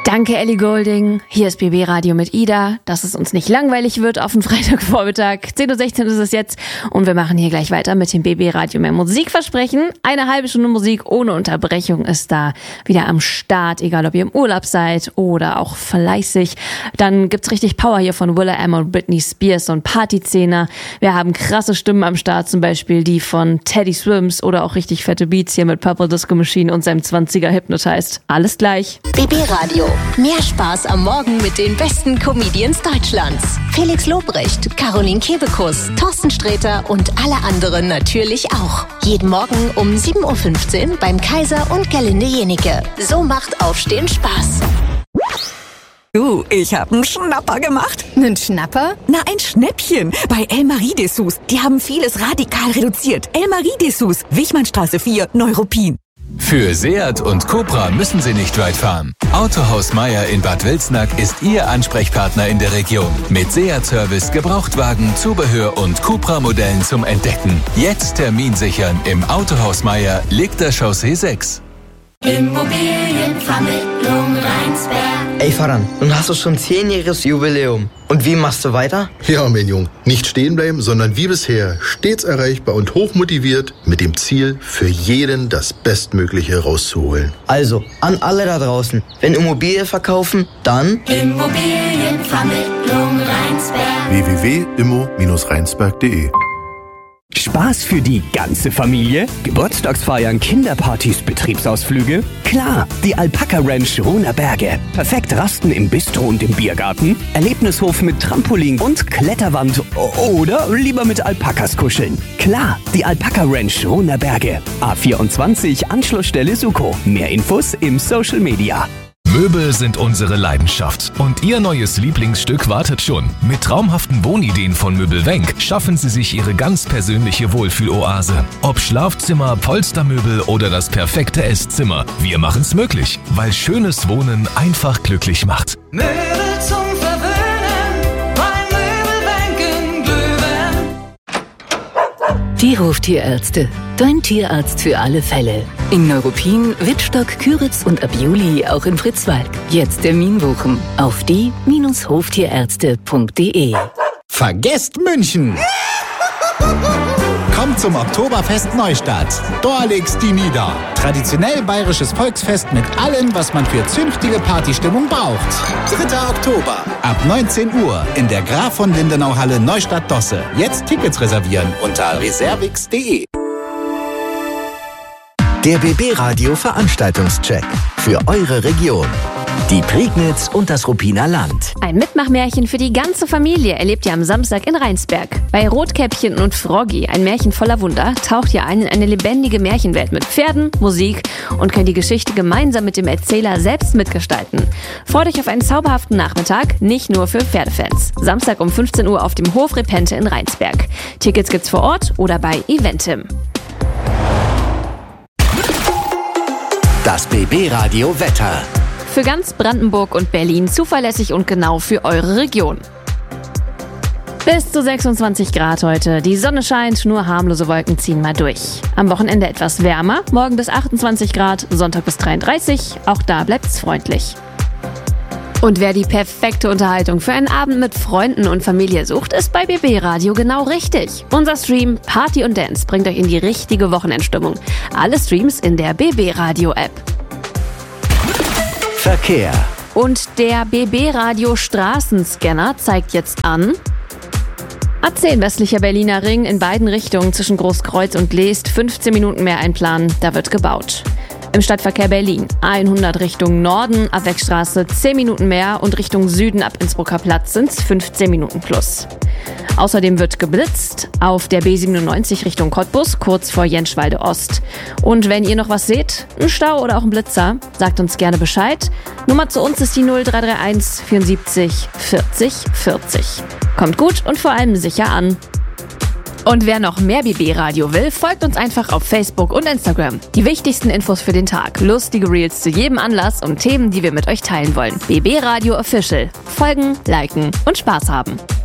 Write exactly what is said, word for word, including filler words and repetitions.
Danke, Ellie Goulding. Hier ist B B Radio mit Ida, dass es uns nicht langweilig wird auf dem Freitagvormittag. zehn Uhr sechzehn ist es jetzt und wir machen hier gleich weiter mit dem B B Radio mehr Musikversprechen. Eine halbe Stunde Musik ohne Unterbrechung ist da wieder am Start, egal ob ihr im Urlaub seid oder auch fleißig. Dann gibt's richtig Power hier von will.i.am und Britney Spears und Partyzähner. Wir haben krasse Stimmen am Start, zum Beispiel die von Teddy Swims oder auch richtig fette Beats hier mit Purple Disco Machine und seinem zwanziger Hypnotized. Alles gleich. B B Radio. Mehr Spaß am Morgen mit den besten Comedians Deutschlands. Felix Lobrecht, Caroline Kebekus, Thorsten Sträter und alle anderen natürlich auch. Jeden Morgen um sieben Uhr fünfzehn beim Kaiser und Gerlinde Jenike. So macht Aufstehen Spaß. Du, ich hab einen Schnapper gemacht. Einen Schnapper? Na, ein Schnäppchen. Bei Elmarie Dessous. Die haben vieles radikal reduziert. Elmarie Dessous, Wichmannstraße vier, Neuruppin. Für Seat und Cupra müssen Sie nicht weit fahren. Autohaus Meier in Bad Wilsnack ist Ihr Ansprechpartner in der Region. Mit Seat-Service, Gebrauchtwagen, Zubehör und Cupra-Modellen zum Entdecken. Jetzt Termin sichern im Autohaus Meier, Liegter Chaussee sechs. Immobilienvermittlung Rheinsberg. Ey Faran, nun hast du schon zehnjähriges Jubiläum. Und wie machst du weiter? Ja, mein Jung, nicht stehen bleiben, sondern wie bisher stets erreichbar und hochmotiviert mit dem Ziel, für jeden das Bestmögliche rauszuholen. Also, an alle da draußen, wenn Immobilie verkaufen, dann Immobilienvermittlung Rheinsberg. w w w punkt immo Bindestrich rheinsberg punkt de Spaß für die ganze Familie? Geburtstagsfeiern, Kinderpartys, Betriebsausflüge? Klar, die Alpaka Ranch Ruhner Berge. Perfekt rasten im Bistro und im Biergarten, Erlebnishof mit Trampolin und Kletterwand oder lieber mit Alpakas kuscheln. Klar, die Alpaka Ranch Ruhner Berge. A vierundzwanzig, Anschlussstelle Suko. Mehr Infos im Social Media. Möbel sind unsere Leidenschaft und Ihr neues Lieblingsstück wartet schon. Mit traumhaften Wohnideen von Möbelwenk schaffen Sie sich Ihre ganz persönliche Wohlfühloase. Ob Schlafzimmer, Polstermöbel oder das perfekte Esszimmer, wir machen's möglich, weil schönes Wohnen einfach glücklich macht. Möbel zum Verwöhnen, bei Möbelwenk in Glühwein. Die Hoftierärzte. Dein Tierarzt für alle Fälle. In Neuruppin, Wittstock, Küritz und ab Juli auch in Fritzwalk. Jetzt Termin buchen auf die Bindestrich hoftierärzte punkt de. Vergesst München! Kommt zum Oktoberfest Neustadt. Dort legt's die nieder. Traditionell bayerisches Volksfest mit allem, was man für zünftige Partystimmung braucht. dritter Oktober. Ab neunzehn Uhr in der Graf von Lindenau Halle Neustadt-Dosse. Jetzt Tickets reservieren unter reservix punkt de. Der B B Radio Veranstaltungscheck für eure Region. Die Prignitz und das Ruppiner Land. Ein Mitmachmärchen für die ganze Familie erlebt ihr am Samstag in Rheinsberg. Bei Rotkäppchen und Froggy, ein Märchen voller Wunder, taucht ihr ein in eine lebendige Märchenwelt mit Pferden, Musik und könnt die Geschichte gemeinsam mit dem Erzähler selbst mitgestalten. Freut euch auf einen zauberhaften Nachmittag, nicht nur für Pferdefans. Samstag um fünfzehn Uhr auf dem Hof Repente in Rheinsberg. Tickets gibt's vor Ort oder bei Eventim. Das B B Radio Wetter. Für ganz Brandenburg und Berlin zuverlässig und genau für eure Region. Bis zu sechsundzwanzig Grad heute. Die Sonne scheint, nur harmlose Wolken ziehen mal durch. Am Wochenende etwas wärmer, morgen bis achtundzwanzig Grad, Sonntag bis dreiunddreißig. Auch da bleibt's freundlich. Und wer die perfekte Unterhaltung für einen Abend mit Freunden und Familie sucht, ist bei B B Radio genau richtig. Unser Stream Party und Dance bringt euch in die richtige Wochenendstimmung. Alle Streams in der B B Radio App. Verkehr. Und der B B Radio Straßenscanner zeigt jetzt an A zehn westlicher Berliner Ring in beiden Richtungen zwischen Großkreuz und Leest, fünfzehn Minuten mehr einplanen, da wird gebaut. Im Stadtverkehr Berlin hundert Richtung Norden, ab Wegstraße zehn Minuten mehr und Richtung Süden ab Innsbrucker Platz sind's fünfzehn Minuten plus. Außerdem wird geblitzt auf der B siebenundneunzig Richtung Cottbus, kurz vor Jenschwalde Ost. Und wenn ihr noch was seht, ein Stau oder auch ein Blitzer, sagt uns gerne Bescheid. Nummer zu uns ist die null drei drei eins vierundsiebzig vierzig vierzig. Kommt gut und vor allem sicher an. Und wer noch mehr B B-Radio will, folgt uns einfach auf Facebook und Instagram. Die wichtigsten Infos für den Tag, lustige Reels zu jedem Anlass und Themen, die wir mit euch teilen wollen. B B-Radio Official. Folgen, liken und Spaß haben.